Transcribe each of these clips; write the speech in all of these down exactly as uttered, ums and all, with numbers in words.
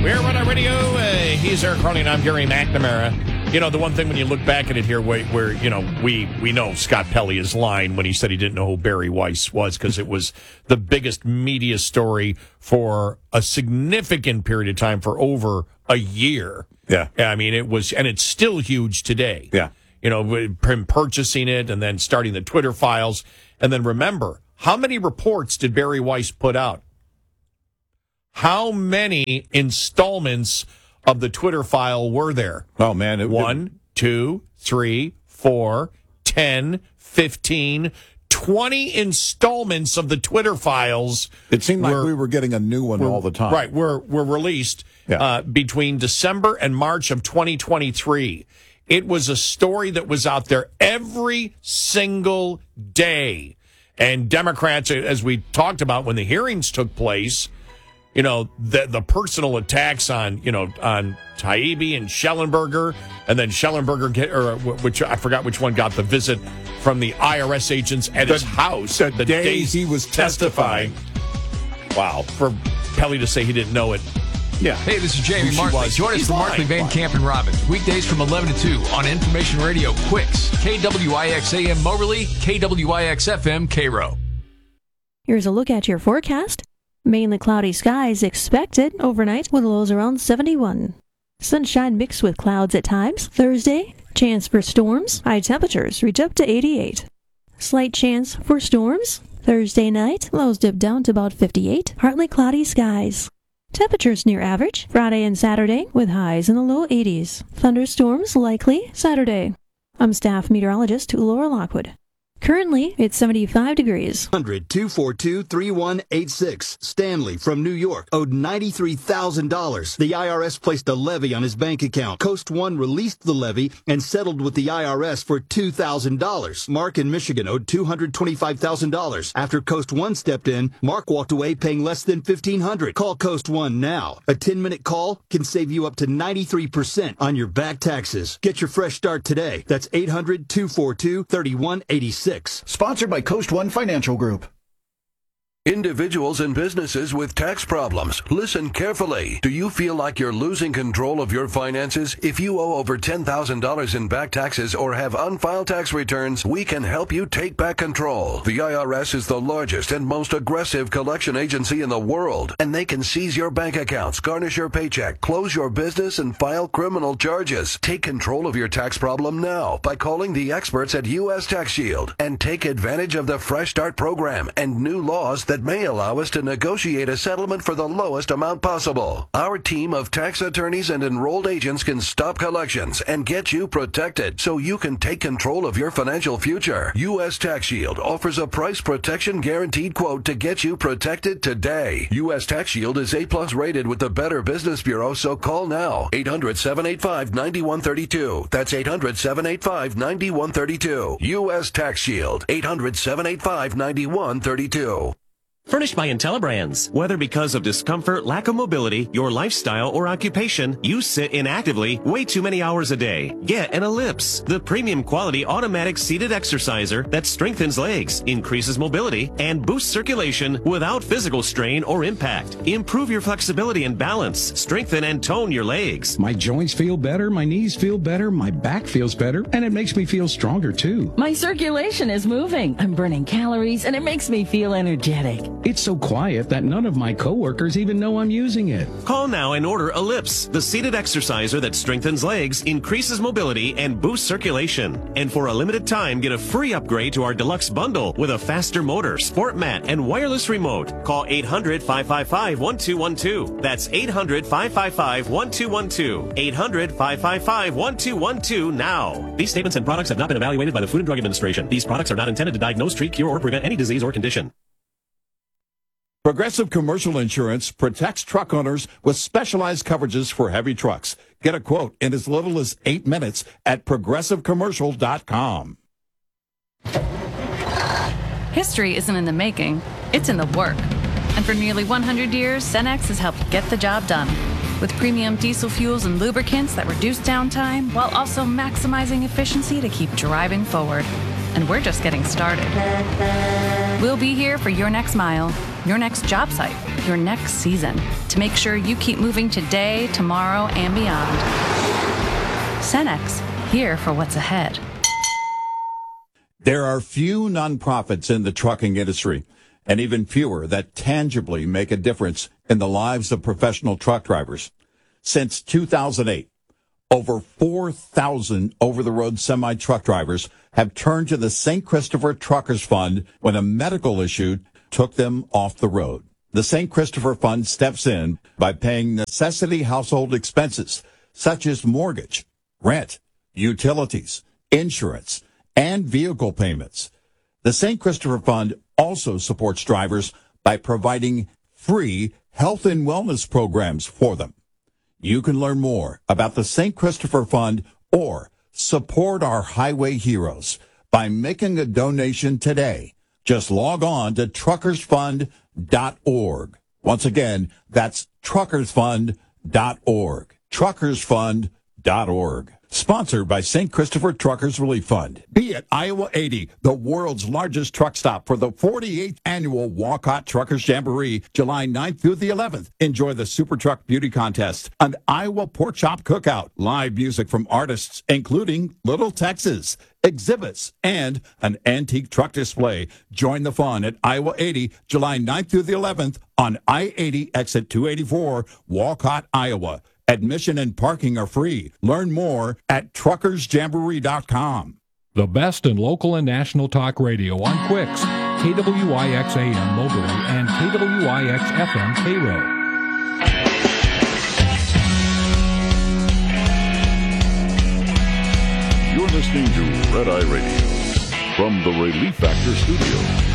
We're on our radio. Uh, he's Eric Carney, and I'm Gary McNamara. You know, the one thing when you look back at it here, where, where you know, we, we know Scott Pelley is lying when he said he didn't know who Barry Weiss was, because it was the biggest media story for a significant period of time, for over a year. Yeah. I mean, it was, and it's still huge today. Yeah. You know, him purchasing it and then starting the Twitter files. And then remember, how many reports did Barry Weiss put out? How many installments of the Twitter file were there? Oh, man. It, One, two, three, four, ten, fifteen, twenty installments of the Twitter files. It seemed like were, we were getting a new one were, all the time. Right, were, were released yeah. uh, between December and March of twenty twenty-three. It was a story that was out there every single day. And Democrats, as we talked about when the hearings took place, you know, the the personal attacks on, you know, on Taibbi and Schellenberger, and then Schellenberger, get, or which I forgot which one got the visit from the I R S agents at the, his house. The, the day days he was testifying. testifying. Wow. For Pelley to say he didn't know it. Yeah. Hey, this is Jamie Markley. Join us He's for Markley, Van Camp, and Robbins. Weekdays from eleven to two on Information Radio Quicks. K W I X A M Moberly, K W I X F M Cairo. Here's a look at your forecast. Mainly cloudy skies expected overnight with lows around seventy-one. Sunshine mixed with clouds at times. Thursday, chance for storms. High temperatures reach up to eighty-eight. Slight chance for storms. Thursday night, lows dip down to about fifty-eight. Partly cloudy skies. Temperatures near average Friday and Saturday with highs in the low eighties. Thunderstorms likely Saturday. I'm staff meteorologist Laura Lockwood. Currently, it's seventy-five degrees. one hundred, two four two, three one eight six. Stanley from New York owed ninety-three thousand dollars. The I R S placed a levy on his bank account. Coast One released the levy and settled with the I R S for two thousand dollars. Mark in Michigan owed two hundred twenty-five thousand dollars. After Coast One stepped in, Mark walked away paying less than fifteen hundred dollars. Call Coast One now. A ten-minute call can save you up to ninety-three percent on your back taxes. Get your fresh start today. That's eight hundred, two four two, three one eight six. Sponsored by Coast One Financial Group. Individuals and businesses with tax problems, listen carefully. Do you feel like you're losing control of your finances? If you owe over ten thousand dollars in back taxes or have unfiled tax returns, we can help you take back control. The I R S is the largest and most aggressive collection agency in the world, and they can seize your bank accounts, garnish your paycheck, close your business, and file criminal charges. Take control of your tax problem now by calling the experts at U S Tax Shield and take advantage of the Fresh Start program and new laws that that may allow us to negotiate a settlement for the lowest amount possible. Our team of tax attorneys and enrolled agents can stop collections and get you protected so you can take control of your financial future. U S Tax Shield offers a price protection guaranteed quote to get you protected today. U S Tax Shield is A plus rated with the Better Business Bureau, so call now. eight hundred, seven eight five, nine one three two. That's eight hundred, seven eight five, nine one three two. U S Tax Shield. eight hundred, seven eight five, nine one three two. Furnished by IntelliBrands. Whether because of discomfort, lack of mobility, your lifestyle, or occupation, you sit inactively way too many hours a day. Get an Ellipse, the premium quality automatic seated exerciser that strengthens legs, increases mobility, and boosts circulation without physical strain or impact. Improve your flexibility and balance. Strengthen and tone your legs. My joints feel better, my knees feel better, my back feels better, and it makes me feel stronger too. My circulation is moving. I'm burning calories, and it makes me feel energetic. It's so quiet that none of my coworkers even know I'm using it. Call now and order Ellipse, the seated exerciser that strengthens legs, increases mobility, and boosts circulation. And for a limited time, get a free upgrade to our deluxe bundle with a faster motor, sport mat, and wireless remote. Call eight hundred, five five five, one two one two. That's eight hundred, five five five, one two one two. eight hundred, five five five, one two one two now. These statements and products have not been evaluated by the Food and Drug Administration. These products are not intended to diagnose, treat, cure, or prevent any disease or condition. Progressive Commercial Insurance protects truck owners with specialized coverages for heavy trucks. Get a quote in as little as eight minutes at progressive commercial dot com. History isn't in the making, it's in the work. And for nearly one hundred years, Cenex has helped get the job done. With premium diesel fuels and lubricants that reduce downtime while also maximizing efficiency to keep driving forward. And we're just getting started. We'll be here for your next mile. your next job site, your next season, to make sure you keep moving today, tomorrow, and beyond. Cenex, here for what's ahead. There are few nonprofits in the trucking industry, and even fewer that tangibly make a difference in the lives of professional truck drivers. Since two thousand eight, over four thousand over-the-road semi-truck drivers have turned to the Saint Christopher Truckers Fund when a medical issue took them off the road. The Saint Christopher Fund steps in by paying necessity household expenses such as mortgage, rent, utilities, insurance, and vehicle payments. The Saint Christopher Fund also supports drivers by providing free health and wellness programs for them. You can learn more about the Saint Christopher Fund or support our highway heroes by making a donation today. Just log on to truckers fund dot org. Once again, that's truckers fund dot org. truckers fund dot org. Sponsored by Saint Christopher Truckers Relief Fund. Be at Iowa eighty, the world's largest truck stop for the forty-eighth annual Walcott Truckers Jamboree, July ninth through the eleventh. Enjoy the Super Truck Beauty Contest, an Iowa Pork Chop Cookout, live music from artists including Little Texas, exhibits, and an antique truck display. Join the fun at Iowa eighty, July ninth through the eleventh on I eighty exit two eighty-four, Walcott, Iowa. Admission and parking are free. Learn more at truckers jamboree dot com. The best in local and national talk radio on Quicks, K W I X A M Moberly and K W I X F M Cairo. You're listening to Red Eye Radio from the Relief Factor Studio.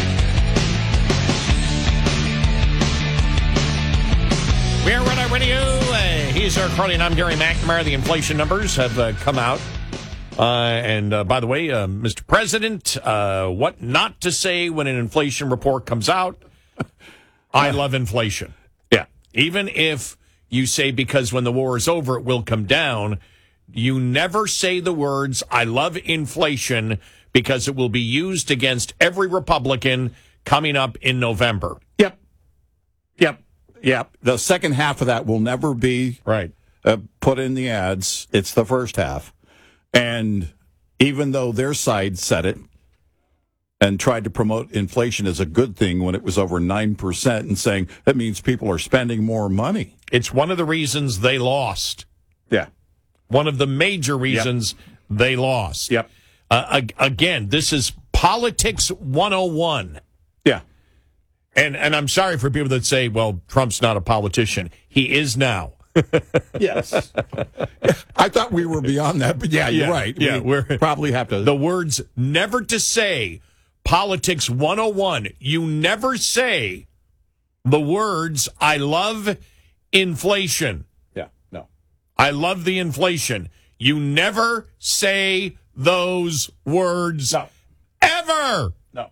We're Red Eye Radio. Uh, he's our Carly and I'm Gary McNamara. The inflation numbers have uh, come out. Uh, and uh, by the way, uh, Mister President, uh, what not to say when an inflation report comes out? I love inflation. Yeah. Even if you say because when the war is over, it will come down, you never say the words, I love inflation, because it will be used against every Republican coming up in November. Yep. Yep. Yeah, the second half of that will never be right uh, put in the ads. It's the first half. And even though their side said it and tried to promote inflation as a good thing when it was over nine percent and saying that means people are spending more money. It's one of the reasons they lost. Yeah. One of the major reasons yep. they lost. Yep. Uh, again, this is Politics one oh one. Yeah. And and I'm sorry for people that say, well, Trump's not a politician. He is now. Yes. I thought we were beyond that, but yeah, you're yeah, right. Yeah, we we're probably have to. The words never to say, Politics one oh one. You never say the words, I love inflation. Yeah, no. I love the inflation. You never say those words no. ever. No.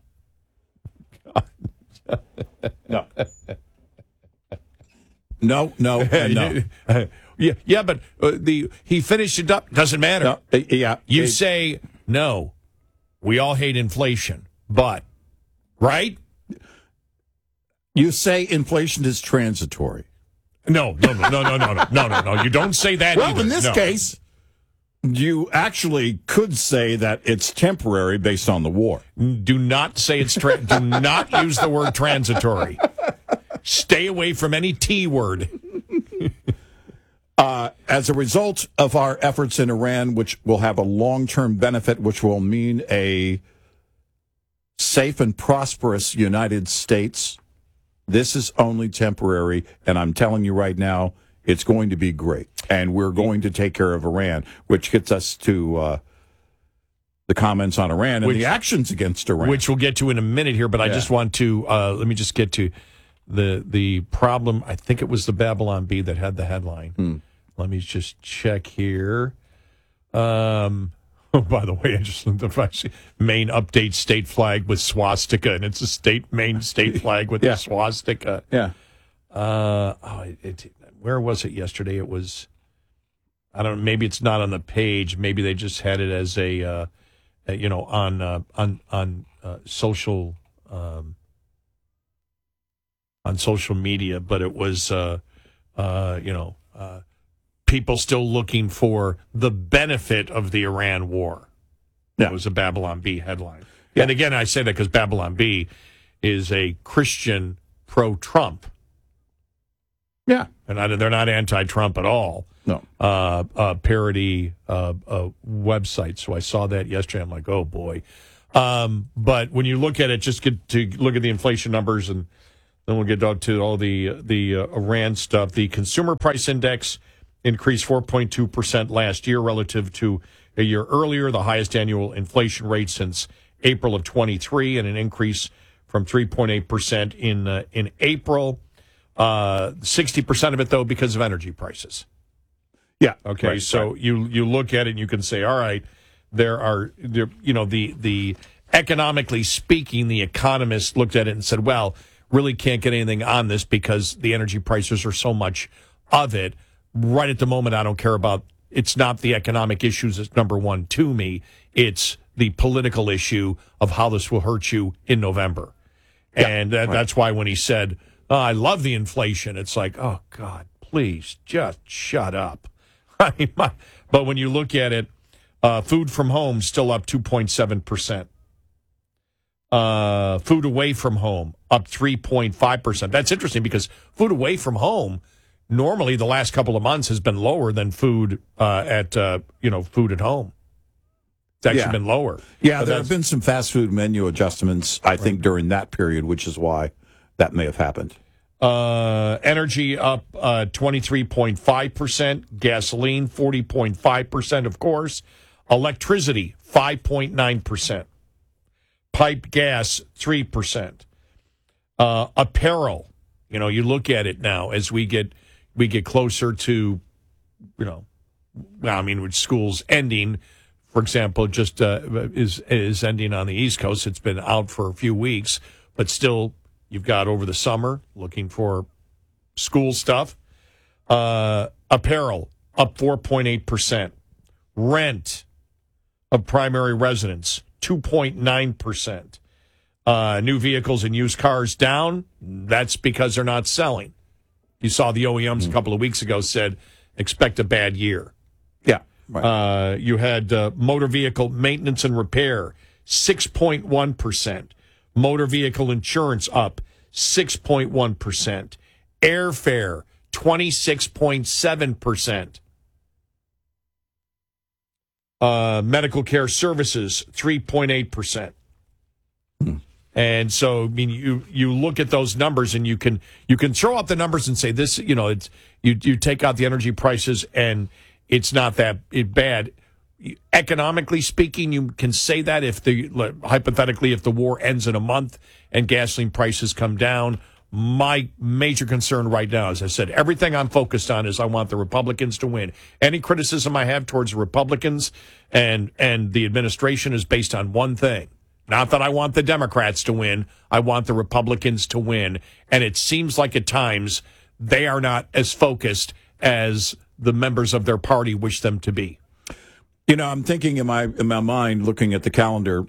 No. No, no, and no. yeah, yeah, but uh, the he finished it up. Doesn't matter. No, uh, yeah, you it, say no. We all hate inflation, but right? You say inflation is transitory. No, no, no, no, no, no, no, no, no, no. You don't say that. Well, either. in this no. case, you actually could say that it's temporary based on the war. Do not say it's. Tra- do not use the word transitory. Stay away from any T word. uh, as a result of our efforts in Iran, which will have a long-term benefit, which will mean a safe and prosperous United States, this is only temporary, and I'm telling you right now, it's going to be great. And we're going to take care of Iran, which gets us to uh, the comments on Iran and which, the actions against Iran. Which we'll get to in a minute here, but yeah. I just want to, uh, let me just get to the the problem. I think it was the Babylon Bee that had the headline. Hmm. Let me just check here. Um, oh, by the way, I just looked at the Maine update state flag with swastika, and it's a state Maine state flag with yeah. the swastika. Yeah. Uh, oh, it, it, where was it yesterday? It was, I don't know, maybe it's not on the page. Maybe they just had it as a, uh, a you know, on uh, on on uh, social. Um, on social media, but it was, uh, uh, you know, uh, people still looking for the benefit of the Iran war. That was a Babylon Bee headline. Yeah. And again, I say that because Babylon Bee is a Christian pro-Trump. Yeah. And I, they're not anti-Trump at all. No. Uh, uh, parody uh, uh, website. So I saw that yesterday. I'm like, oh, boy. Um, but when you look at it, just get to look at the inflation numbers, and then we'll get down to all the, the uh, Iran stuff. The consumer price index increased four point two percent last year relative to a year earlier, the highest annual inflation rate since April of twenty-three, and an increase from three point eight percent in uh, in April. Uh, sixty percent of it, though, because of energy prices. Yeah. Okay. Right, so right. you you look at it and you can say, all right, there are there you know the the economically speaking, the economists looked at it and said, well, really can't get anything on this because the energy prices are so much of it. Right at the moment, I don't care about. It's not the economic issues that's number one to me. It's the political issue of how this will hurt you in November. Yeah, and that, right. that's why when he said, oh, I love the inflation, it's like, oh, God, please just shut up. I mean, my, but when you look at it, uh, food from home still up two point seven percent. Uh, food away from home up three point five percent. That's interesting because food away from home normally the last couple of months has been lower than food uh, at, uh, you know, food at home. It's actually Yeah. been lower. Yeah, But there that's- have been some fast food menu adjustments, I think, during that period, which is why that may have happened. Uh, energy up uh, twenty-three point five percent. Gasoline, forty point five percent, of course. Electricity, five point nine percent. Piped gas, three percent. Uh, apparel, you know, you look at it now as we get we get closer to, you know, well, I mean, with schools ending, for example, just uh, is is ending on the East Coast. It's been out for a few weeks, but still, you've got over the summer looking for school stuff. Uh, apparel up four point eight percent. Rent of primary residence two point nine percent. Uh, new vehicles and used cars down. That's because they're not selling. You saw the O E Ms a couple of weeks ago said expect a bad year. Yeah. Right. Uh, you had uh, motor vehicle maintenance and repair, six point one percent. Motor vehicle insurance up, six point one percent. Airfare, twenty-six point seven percent. Uh, medical care services, three point eight percent. Hmm. And so, I mean, you you look at those numbers and you can you can throw out the numbers and say this, you know, it's you you take out the energy prices and it's not that it bad. Economically speaking, you can say that if the hypothetically if the war ends in a month and gasoline prices come down. My major concern right now, as I said, everything I'm focused on is I want the Republicans to win. Any criticism I have towards the Republicans and and the administration is based on one thing. Not that I want the Democrats to win. I want the Republicans to win. And it seems like at times they are not as focused as the members of their party wish them to be. You know, I'm thinking in my in my mind, looking at the calendar,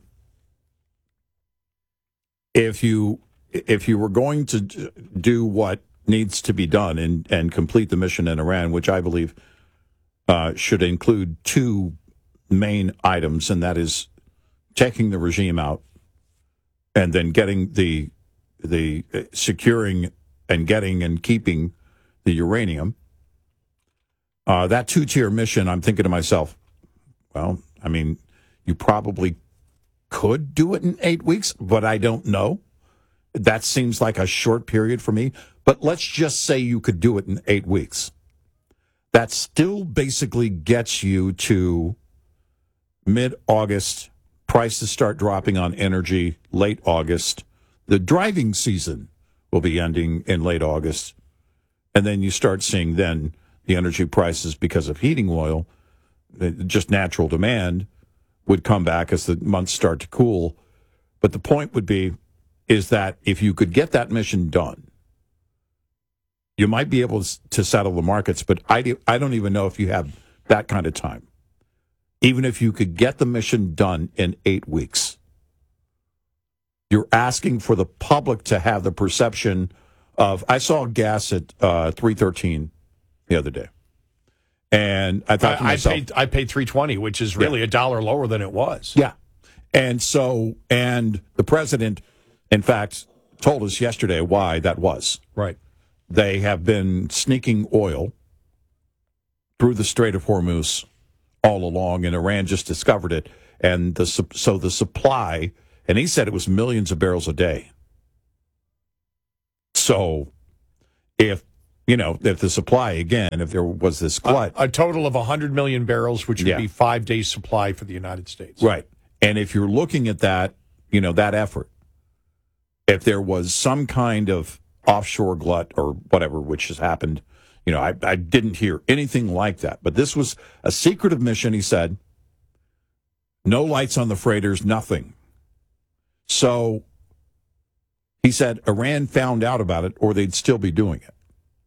if you if you were going to do what needs to be done and, and complete the mission in Iran, which I believe uh, should include two main items, and that is taking the regime out and then getting the the uh, securing and getting and keeping the uranium. Uh, that two-tier mission, I'm thinking to myself, well, I mean, you probably could do it in eight weeks, but I don't know. That seems like a short period for me. But let's just say you could do it in eight weeks. That still basically gets you to mid-August. Prices start dropping on energy late August. The driving season will be ending in late August. And then you start seeing then the energy prices because of heating oil, just natural demand, would come back as the months start to cool. But the point would be is that if you could get that mission done, you might be able to settle the markets, but I, do, I don't even know if you have that kind of time. Even if you could get the mission done in eight weeks, you're asking for the public to have the perception of, I saw gas at uh, three thirteen the other day. And I thought to I, myself, I paid I paid three twenty, which is really yeah. a dollar lower than it was. Yeah. And so, and the president, in fact, told us yesterday why that was. Right. They have been sneaking oil through the Strait of Hormuz all along, and Iran just discovered it. And the so the supply, and he said it was millions of barrels a day. So if, you know, if the supply, again, if there was this glut. A, a total of one hundred million barrels, which would Yeah. be five days' supply for the United States. Right. And if you're looking at that, you know, that effort, if there was some kind of offshore glut or whatever, which has happened, you know, I, I didn't hear anything like that. But this was a secretive mission, he said. No lights on the freighters, nothing. So he said Iran found out about it or they'd still be doing it.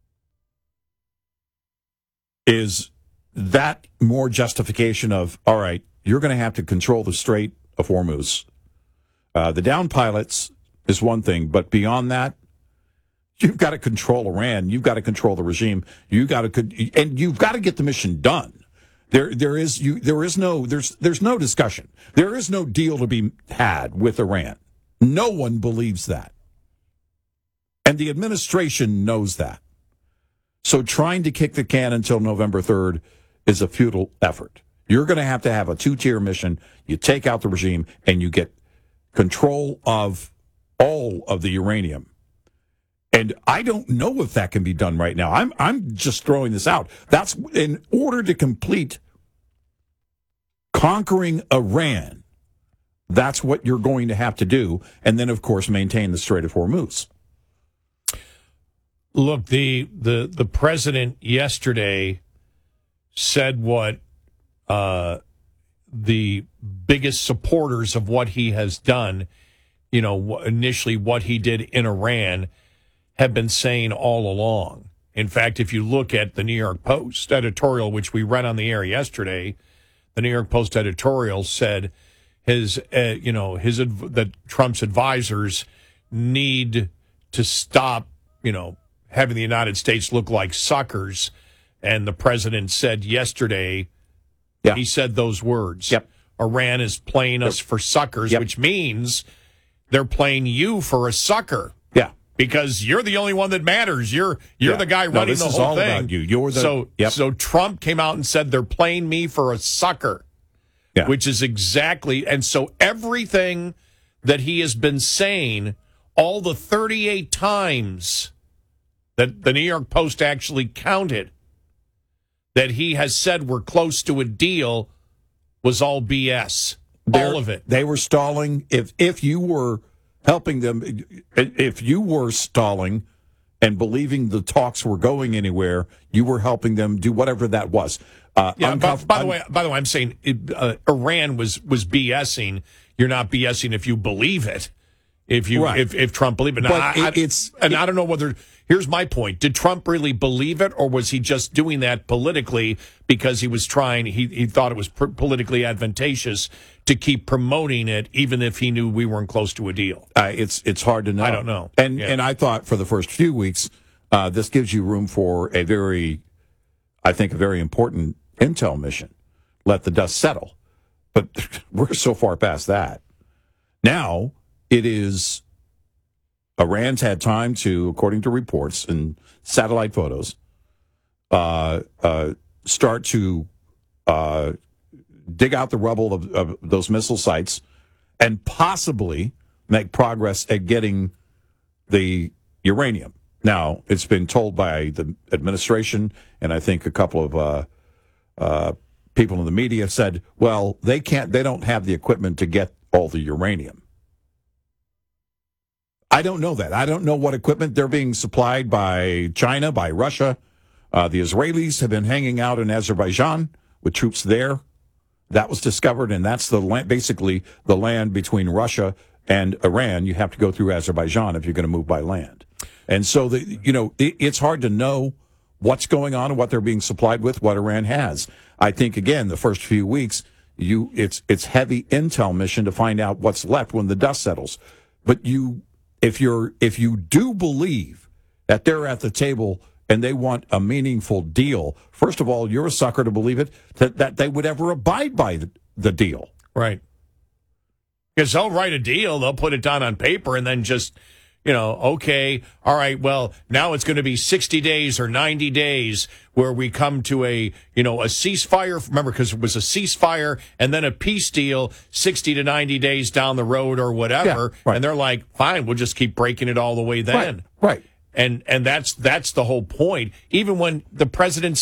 Is that more justification of, all right, you're going to have to control the Strait of Hormuz? Uh, the down pilots is one thing, but beyond that, you've got to control Iran. You've got to control the regime. You got to, and you've got to get the mission done. There, there is you. There is no. There's, there's no discussion. There is no deal to be had with Iran. No one believes that, and the administration knows that. So trying to kick the can until November third is a futile effort. You're going to have to have a two-tier mission. You take out the regime, and you get control of all of the uranium. And I don't know if that can be done right now. I'm I'm just throwing this out. That's in order to complete conquering Iran. That's what you're going to have to do. And then, of course, maintain the Strait of Hormuz. Look, the the the president yesterday said what uh, the biggest supporters of what he has done, you know, initially what he did in Iran, have been saying all along. In fact, if you look at the New York Post editorial, which we read on the air yesterday, the New York Post editorial said his, uh, you know, his that Trump's advisors need to stop, you know, having the United States look like suckers. And the president said yesterday, yeah. he said those words. Yep. Iran is playing us for suckers, yep. which means they're playing you for a sucker. Yeah. Because you're the only one that matters. You're you're yeah. the guy no, running this the is whole all thing. About you. You're the, so yep. so Trump came out and said they're playing me for a sucker. Yeah. Which is exactly, and so everything that he has been saying, all the thirty-eight times that the New York Post actually counted that he has said we're close to a deal, was all B S. They're, all of it. They were stalling. If if you were helping them, if you were stalling and believing the talks were going anywhere, you were helping them do whatever that was. Uh, yeah. uncomf- by, by the way, by the way, I'm saying uh, Iran was was BSing. You're not BSing if you believe it. If you right. if, if Trump believed it, now, but I, it, it's and it, I don't know whether. Here's my point: did Trump really believe it, or was he just doing that politically because he was trying? He he thought it was pr- politically advantageous to keep promoting it, even if he knew we weren't close to a deal. Uh, it's it's hard to know. I don't know. And yeah. and I thought for the first few weeks, uh, this gives you room for a very, I think, a very important intel mission. Let the dust settle. But we're so far past that. Now it is. Iran's had time to, according to reports and satellite photos, uh, uh, start to uh, dig out the rubble of, of those missile sites and possibly make progress at getting the uranium. Now, it's been told by the administration, and I think a couple of uh, uh, people in the media said, well, they can't, they don't have the equipment to get all the uranium. I don't know that. I don't know what equipment they're being supplied by China, by Russia. Uh, the Israelis have been hanging out in Azerbaijan with troops there. That was discovered, and that's the land, basically the land between Russia and Iran. You have to go through Azerbaijan if you're going to move by land. And so, the, you know, it, it's hard to know what's going on and what they're being supplied with, what Iran has. I think, again, the first few weeks, you it's it's heavy intel mission to find out what's left when the dust settles. But you... If you're if you do believe that they're at the table and they want a meaningful deal, first of all, you're a sucker to believe it, that, that they would ever abide by the, the deal. Right. Because they'll write a deal, they'll put it down on paper, and then just, you know, okay, all right, well, now it's going to be sixty days or ninety days where we come to a, you know, a ceasefire. Remember, because it was a ceasefire and then a peace deal sixty to ninety days down the road or whatever. Yeah, right. And they're like, fine, we'll just keep breaking it all the way then. Right, right. And and that's that's the whole point. Even when the president